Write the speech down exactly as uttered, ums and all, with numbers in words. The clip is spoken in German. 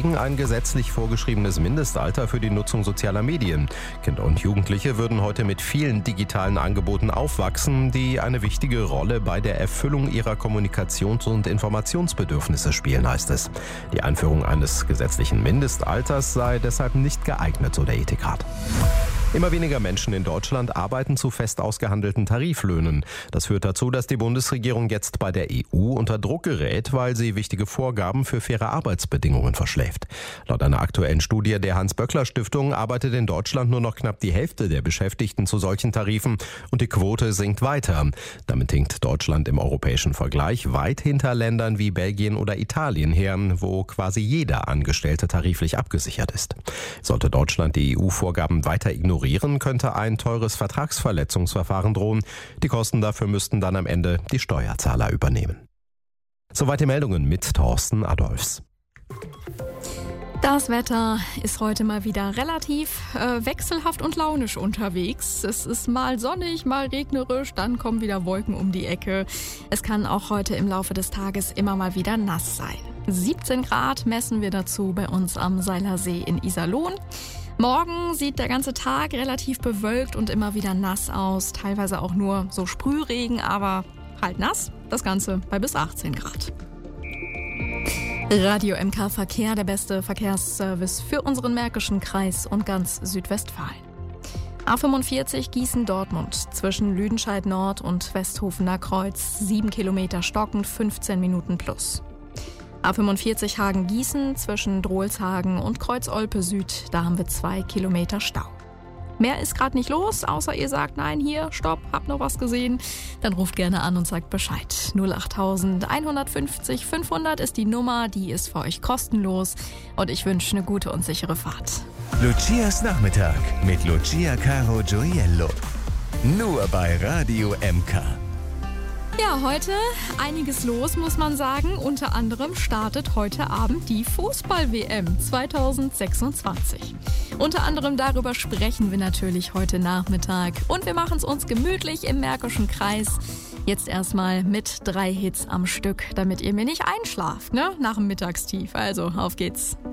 gegen ein gesetzlich vorgeschriebenes Mindestalter für die Nutzung sozialer Medien. Kinder und Jugendliche würden heute mit vielen digitalen Angeboten aufwachsen, die eine wichtige Rolle bei der Erfüllung ihrer Kommunikations- und Informationsbedürfnisse spielen, heißt es. Die Einführung eines gesetzlichen Mindestalters sei deshalb nicht geeignet, so der Ethikrat. Immer weniger Menschen in Deutschland arbeiten zu fest ausgehandelten Tariflöhnen. Das führt dazu, dass die Bundesregierung jetzt bei der E U unter Druck gerät, weil sie wichtige Vorgaben für faire Arbeitsbedingungen verschläft. Laut einer aktuellen Studie der Hans-Böckler-Stiftung arbeitet in Deutschland nur noch knapp die Hälfte der Beschäftigten zu solchen Tarifen und die Quote sinkt weiter. Damit hinkt Deutschland im europäischen Vergleich weit hinter Ländern wie Belgien oder Italien her, wo quasi jeder Angestellte tariflich abgesichert ist. Sollte Deutschland die E U-Vorgaben weiter ignorieren, könnte ein teures Vertragsverletzungsverfahren drohen. Die Kosten dafür müssten dann am Ende die Steuerzahler übernehmen. Soweit die Meldungen mit Thorsten Adolfs. Das Wetter ist heute mal wieder relativ äh, wechselhaft und launisch unterwegs. Es ist mal sonnig, mal regnerisch, dann kommen wieder Wolken um die Ecke. Es kann auch heute im Laufe des Tages immer mal wieder nass sein. siebzehn Grad messen wir dazu bei uns am Seilersee in Iserlohn. Morgen sieht der ganze Tag relativ bewölkt und immer wieder nass aus. Teilweise auch nur so Sprühregen, aber halt nass. Das Ganze bei bis achtzehn Grad. Radio M K Verkehr, der beste Verkehrsservice für unseren Märkischen Kreis und ganz Südwestfalen. A fünfundvierzig Gießen-Dortmund zwischen Lüdenscheid Nord und Westhofener Kreuz. sieben Kilometer stockend, fünfzehn Minuten plus. A fünfundvierzig Hagen-Gießen zwischen Drohlshagen und Kreuz-Olpe Süd, da haben wir zwei Kilometer Stau. Mehr ist gerade nicht los, außer ihr sagt, nein, hier, stopp, hab noch was gesehen. Dann ruft gerne an und sagt Bescheid. null acht eins fünfzig fünfhundert ist die Nummer, die ist für euch kostenlos. Und ich wünsche eine gute und sichere Fahrt. Lucias Nachmittag mit Lucia Caro Gioiello. Nur bei Radio M K. Ja, heute einiges los, muss man sagen. Unter anderem startet heute Abend die Fußball-W M zwanzig sechsundzwanzig. Unter anderem darüber sprechen wir natürlich heute Nachmittag. Und wir machen es uns gemütlich im Märkischen Kreis. Jetzt erstmal mit drei Hits am Stück, damit ihr mir nicht einschlaft, ne? Nach dem Mittagstief. Also, auf geht's.